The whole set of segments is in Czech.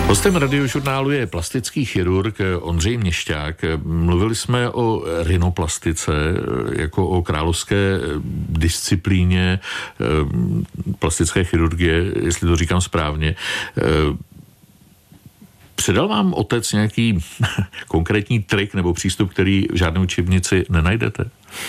Hostem Radiožurnálu je plastický chirurg Ondřej Měšťák. Mluvili jsme o rhinoplastice jako o královské disciplíně plastické chirurgie, jestli to říkám správně. Předal vám otec nějaký konkrétní trik nebo přístup, který v žádné učebnici nenajdete?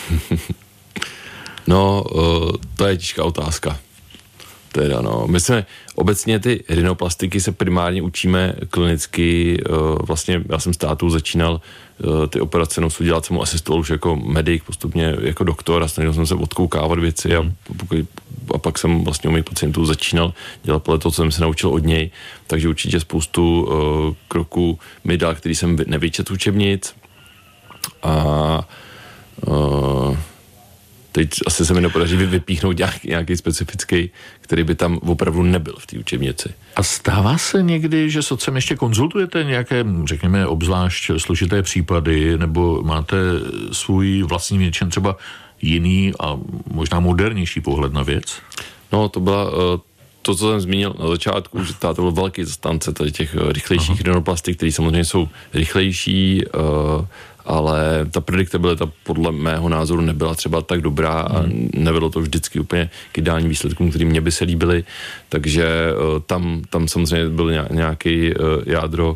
No, to je těžká otázka. Teda no, my jsme obecně ty rhinoplastiky se primárně učíme klinicky, vlastně já jsem s tátou začínal ty operace nosu dělat, jsem mu asistoval už jako medic, postupně jako doktor a snažil jsem se odkoukávat věci a pak jsem vlastně u mých pacientů začínal dělat podle toho, co jsem se naučil od něj, takže určitě spoustu kroků mi dal, který jsem nevyčetl učebnic a teď asi se mi nepodaří vypíchnout nějaký specifický, který by tam opravdu nebyl v té učebnici. A stává se někdy, že s otcem ještě konzultujete nějaké, řekněme, obzvlášť složité případy, nebo máte svůj vlastní něčem třeba jiný a možná modernější pohled na věc? No, to byla to, co jsem zmínil na začátku, že táta byl velký zastánce tady těch rychlejších rhinoplastik, které samozřejmě jsou rychlejší, ale ta predictabilita podle mého názoru nebyla třeba tak dobrá a nevedlo to vždycky úplně k ideálním výsledkům, který mě by se líbily, takže tam samozřejmě byl nějaký jádro,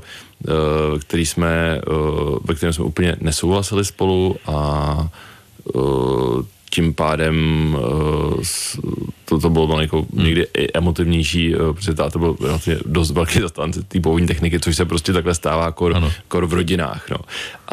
ve kterém jsme úplně nesouhlasili spolu a tím pádem to bylo jako někdy i emotivnější, protože táta byl dost velký zastánce té původní techniky, což se prostě takhle stává kor v rodinách. No.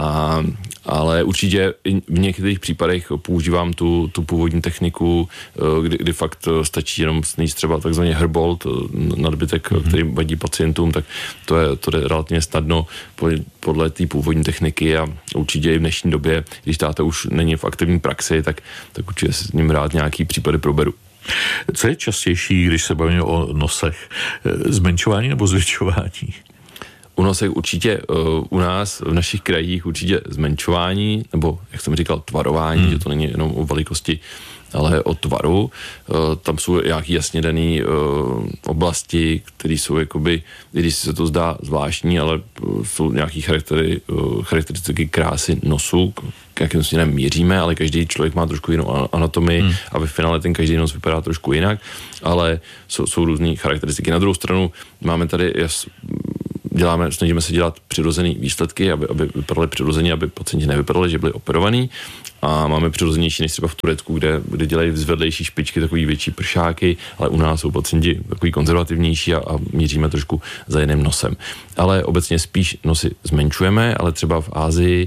Ale určitě v některých případech používám tu původní techniku, kdy fakt stačí jenom sníst třeba takzvaný herbolt, nadbytek, který vadí pacientům, tak to je relativně snadno podle té původní techniky a určitě i v dnešní době, když táta už není v aktivní praxi, tak určitě s ním rád nějaký případy proberu. Co je častější, když se bavíme o nosech? Zmenšování nebo zvětšování? U nosech určitě, u nás v našich krajích určitě zmenšování, nebo jak jsem říkal, tvarování, že to není jenom o velikosti, ale o tvaru. Tam jsou nějaký jasně dané oblasti, které jsou jakoby, i když se to zdá zvláštní, ale jsou nějaké charakteristiky krásy nosu, jakým směrem měříme, ale každý člověk má trošku jinou anatomii a ve finále ten každý nos vypadá trošku jinak, ale jsou různé charakteristiky. Na druhou stranu máme tady snažíme se dělat přirozené výsledky, aby vypadaly přirozeně, aby pacienti nevypadali, že byli operovaní. A máme přirozenější než třeba v Turecku, kde dělají zvedlejší špičky, takový větší pršáky, ale u nás jsou pacienti takový konzervativnější a míříme trošku za jiným nosem. Ale obecně spíš nosy zmenšujeme, ale třeba v Asii,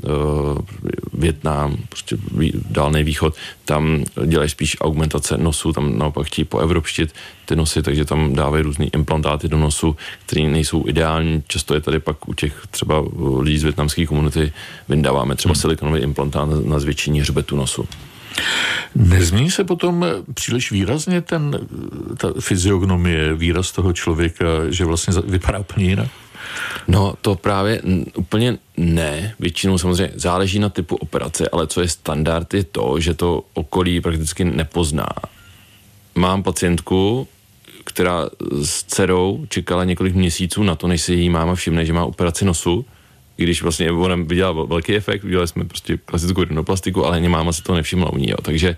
Vietnam, prostě Dálný východ, tam dělají spíš augmentace nosu, tam naopak chtějí poevropštit ty nosy, takže tam dávají různý implantáty do nosu, které nejsou ideální. Často je tady pak u těch třeba lidí z vietnamské komunity vyndáváme třeba silikonový implantát na zvětšení hřbetu nosu. Nezmění se potom příliš výrazně ta fyziognomie, výraz toho člověka, že vlastně vypadá úplně jinak? No, to právě úplně ne. Většinou samozřejmě záleží na typu operace, ale co je standard, je to, že to okolí prakticky nepozná. Mám pacientku, která s dcerou čekala několik měsíců na to, než si její máma všimne, že má operaci nosu, i když vlastně ona viděla velký efekt, udělali jsme prostě klasickou rhinoplastiku, ale ani máma se to nevšimla u ní. Jo. Takže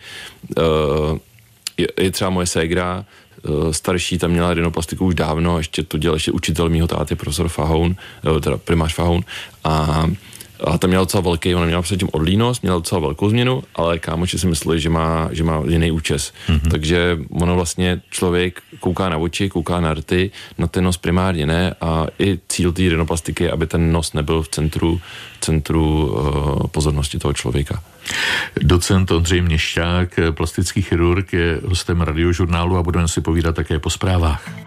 je třeba moje ségra, starší, tam měla rhinoplastiku už dávno, ještě to dělal ještě učitel mýho táty, profesor Fahoun, teda primář Fahoun, a tam měla docela velký, ona měla předtím odlínost, měla docela velkou změnu, ale kámoši si mysleli, že má jiný účes. Takže ono vlastně člověk kouká na oči, kouká na rty, na ten nos primárně ne a i cíl té rhinoplastiky je, aby ten nos nebyl v centru pozornosti toho člověka. Docent Ondřej Měšťák, plastický chirurg, je hostem Radiožurnálu a budeme si povídat také po zprávách.